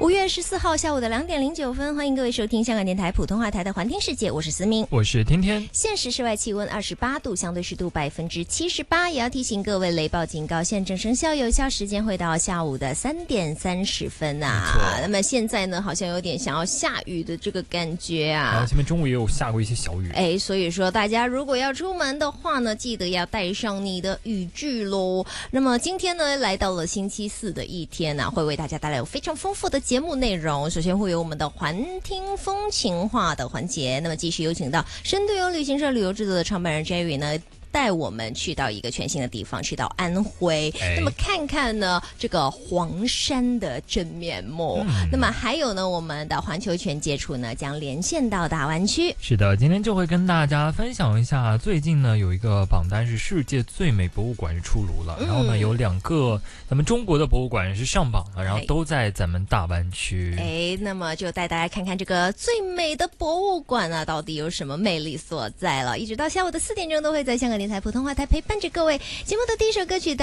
5月14号下午的2点09分，欢迎各位收听香港电台普通话台的环听世界，我是思明， 我是天天。 现时室外气温28度，相对湿度78%，也要提醒各位雷暴警告现正生效，有效时间会到下午的3点30分啊。那么现在呢，好像有点想要下雨的这个感觉啊。 然后前面中午也有下过一些小雨。 所以说大家如果要出门的话呢，记得要带上你的雨具咯。那么今天呢，来到了星期四的一天啊，会为大家带来有非常丰富的节目内容。首先会有我们的环听风情话的环节，那么继续有请到深度游旅行社旅游制作的创办人 Jerry 呢，带我们去到一个全新的地方，去到安徽，那么看看呢这个黄山的真面目。那么还有呢，我们的环球全接触呢将连线到大湾区。 是的，今天就会跟大家分享一下，最近呢有一个榜单是世界最美博物馆是出炉了，然后呢有2个咱们中国的博物馆是上榜了，然后都在咱们大湾区。 那么就带大家看看这个最美的博物馆啊，到底有什么魅力所在了。一直到下午的4点钟都会在香港电台普通话台陪伴着各位。节目的第一首歌曲